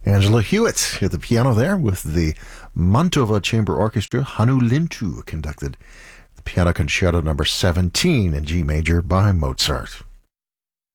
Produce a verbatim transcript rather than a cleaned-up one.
Angela Hewitt at the piano there with the Mantova Chamber Orchestra. Hannu Lintu conducted the Piano Concerto number seventeen in G major by Mozart.